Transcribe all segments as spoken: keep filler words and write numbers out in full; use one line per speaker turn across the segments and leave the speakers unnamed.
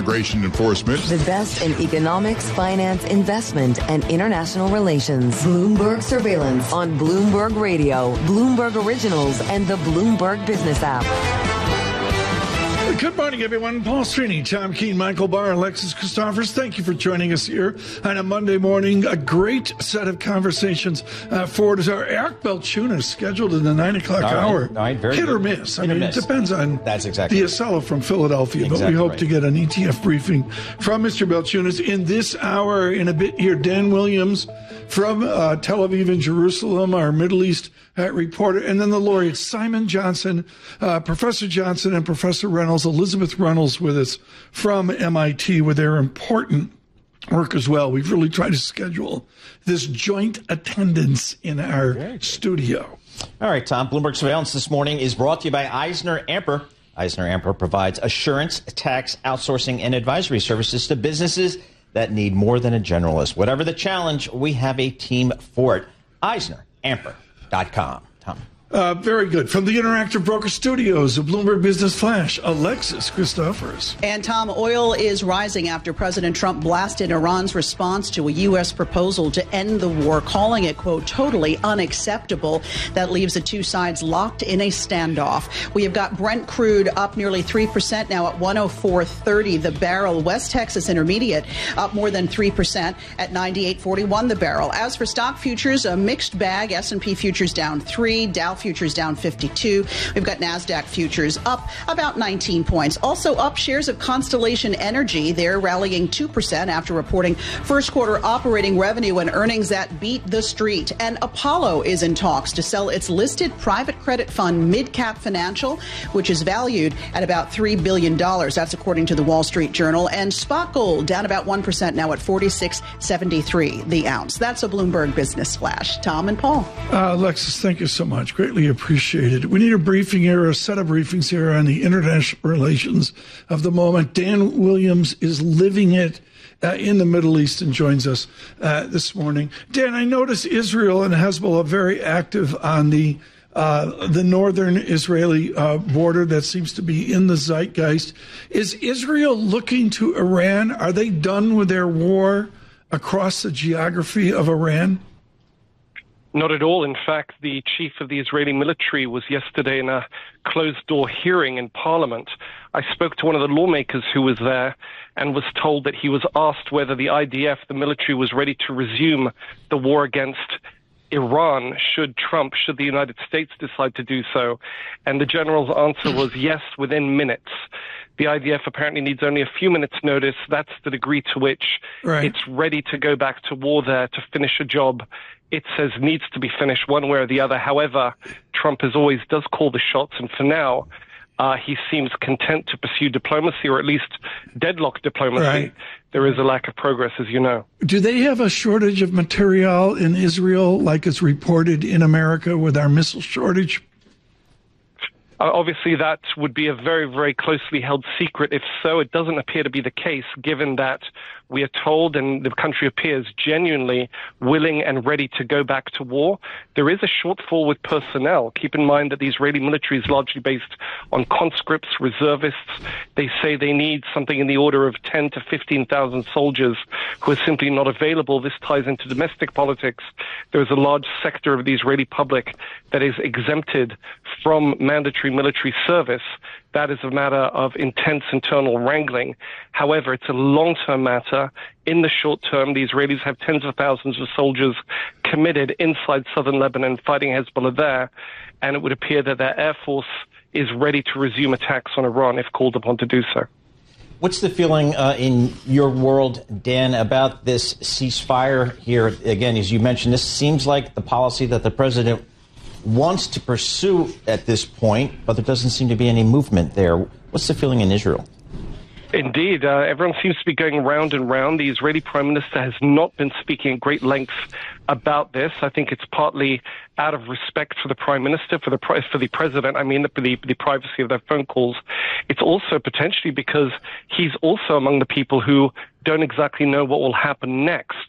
immigration enforcement.
The best in economics, finance, investment, and international relations. Bloomberg Surveillance on Bloomberg Radio, Bloomberg Originals, and the Bloomberg Business app.
Good morning, everyone. Paul Strini, Tom Keene, Michael Barr, Alexis Christophers. Thank you for joining us here on a Monday morning. A great set of conversations uh, forward as our Eric Balchunas scheduled in the nine o'clock
all right,
hour.
All right, very
Hit
good.
or miss. I
Hit
mean,
miss.
it depends on
That's exactly
the
right.
Acela from Philadelphia.
Exactly
but we hope
right.
to get an E T F briefing from Mister Balchunas in this hour. In a bit here, Dan Williams from uh, Tel Aviv and Jerusalem, our Middle East uh, reporter, and then the laureates, Simon Johnson, uh, Professor Johnson and Professor Reynolds, Elizabeth Reynolds with us from M I T with their important work as well. We've really tried to schedule this joint attendance in our studio.
All right, Tom. Bloomberg Surveillance this morning is brought to you by Eisner Amper. Eisner Amper provides assurance, tax, outsourcing, and advisory services to businesses that need more than a generalist. Whatever the challenge, we have a team for it. Eisner Amper dot com. Tom.
Uh, very good. From the Interactive Broker Studios of Bloomberg Business Flash, Alexis Christophers.
And Tom, oil is rising after President Trump blasted Iran's response to a U S proposal to end the war, calling it, quote, totally unacceptable. That leaves the two sides locked in a standoff. We have got Brent crude up nearly three percent now at one oh four thirty the barrel. West Texas Intermediate up more than three percent at ninety-eight forty-one the barrel. As for stock futures, a mixed bag. S and P futures down three, Dow futures down fifty-two. We've got NASDAQ futures up about nineteen points. Also up, shares of Constellation Energy. They're rallying two percent after reporting first quarter operating revenue and earnings that beat the street. And Apollo is in talks to sell its listed private credit fund, MidCap Financial, which is valued at about three billion dollars. That's according to the Wall Street Journal. And spot gold down about one percent now at forty-six seventy-three the ounce. That's a Bloomberg Business Flash. Tom and Paul.
Uh, Alexis, thank you so much. Greatly appreciated. We need a briefing here, a set of briefings here on the international relations of the moment. Dan Williams is living it uh, in the Middle East and joins us uh, this morning. Dan, I notice Israel and Hezbollah very active on the uh, the northern Israeli uh, border that seems to be in the zeitgeist. Is Israel looking to Iran? Are they done with their war across the geography of Iran?
Not at all. In fact, the chief of the Israeli military was yesterday in a closed-door hearing in Parliament. I spoke to one of the lawmakers who was there and was told that he was asked whether the I D F, the military, was ready to resume the war against Iran should Trump, should the United States decide to do so. And the general's answer was yes, within minutes. The I D F apparently needs only a few minutes' notice. That's the degree to which right. it's ready to go back to war there to finish a job it says needs to be finished one way or the other. However, Trump, as always, does call the shots. And for now, uh, he seems content to pursue diplomacy, or at least deadlock diplomacy. Right. There is a lack of progress, as you know.
Do they have a shortage of material in Israel, like is reported in America with our missile shortage?
Uh, obviously, that would be a very, very closely held secret. If so, it doesn't appear to be the case, given that we are told and the country appears genuinely willing and ready to go back to war. There is a shortfall with personnel. Keep in mind that the Israeli military is largely based on conscripts, reservists. They say they need something in the order of ten to fifteen thousand soldiers who are simply not available. This ties into domestic politics. There is a large sector of the Israeli public that is exempted from mandatory military service. That is a matter of intense internal wrangling. However, it's a long-term matter. In the short term, the Israelis have tens of thousands of soldiers committed inside southern Lebanon fighting Hezbollah there, and it would appear that their air force is ready to resume attacks on Iran if called upon to do so.
What's the feeling uh, in your world, Dan, about this ceasefire here? Again, as you mentioned, this seems like the policy that the president wants to pursue at this point, but there doesn't seem to be any movement there. What's the feeling in Israel?
Indeed. Uh, everyone seems to be going round and round. The Israeli prime minister has not been speaking at great length about this. I think it's partly out of respect for the prime minister, for the for the president, I mean, the, the, the privacy of their phone calls. It's also potentially because he's also among the people who don't exactly know what will happen next.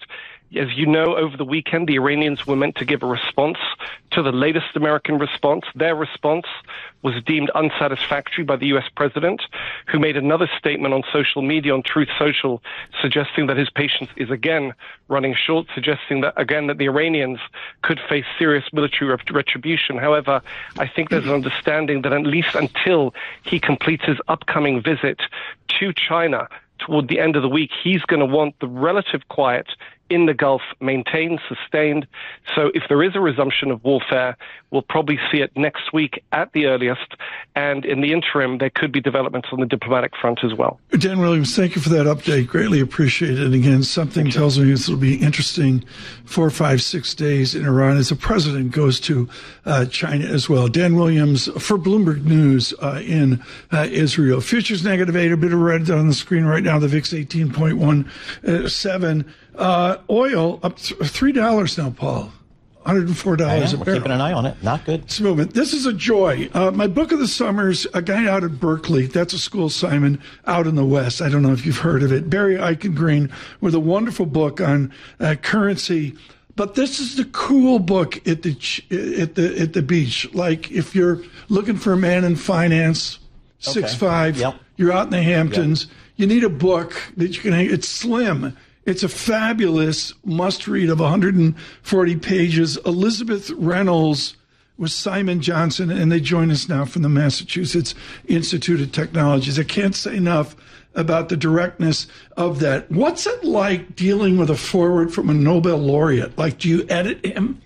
As you know, over the weekend, the Iranians were meant to give a response to the latest American response. Their response was deemed unsatisfactory by the U S president, who made another statement on social media, on Truth Social, suggesting that his patience is again running short, suggesting that, again, that the Iranians could face serious military retribution. However, I think there's an understanding that at least until he completes his upcoming visit to China toward the end of the week, he's going to want the relative quiet in the Gulf maintained, sustained. So if there is a resumption of warfare, we'll probably see it next week at the earliest. And in the interim, there could be developments on the diplomatic front as well.
Dan Williams, thank you for that update. Greatly appreciated. And again, something tells me this will be interesting four, five, six days in Iran as the president goes to uh, China as well. Dan Williams for Bloomberg News uh, in uh, Israel. Futures negative eight, a bit of red on the screen right now. The V I X eighteen point one seven. Uh, oil up th- three dollars now, Paul. one hundred four dollars a
We're
barrel.
keeping an eye on it. Not good.
It's a movement. This is a joy. Uh, my book of the summer's a guy out at Berkeley. That's a school, Simon, out in the West. I don't know if you've heard of it. Barry Eichengreen with a wonderful book on uh, currency. But this is the cool book at the ch- at the at the beach. Like if you're looking for a man in finance, six
Okay.
five,
Yep.
you're out in the Hamptons.
Yep.
You need a book that you can hang. It's slim. It's a fabulous must-read of one hundred forty pages. Elizabeth Reynolds with Simon Johnson, and they join us now from the Massachusetts Institute of Technologies. I can't say enough about the directness of that. What's it like dealing with a forward from a Nobel laureate? Like, do you edit him?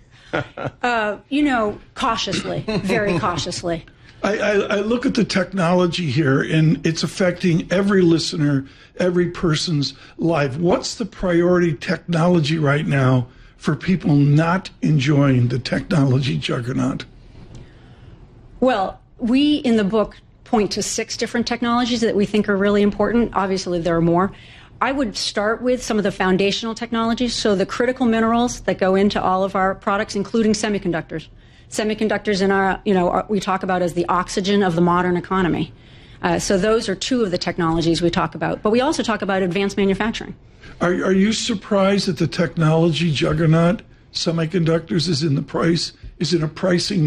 Uh, you know, cautiously, very cautiously.
I, I, I look at the technology here, and it's affecting every listener, every person's life. What's the priority technology right now for people not enjoying the technology juggernaut?
Well, we in the book point to six different technologies that we think are really important. Obviously, there are more. I would start with some of the foundational technologies, so the critical minerals that go into all of our products, including semiconductors. Semiconductors in our, you know, our, we talk about as the oxygen of the modern economy. Uh, so those are two of the technologies we talk about. But we also talk about advanced manufacturing.
Are, are you surprised that the technology juggernaut, semiconductors, is in the price, is in a pricing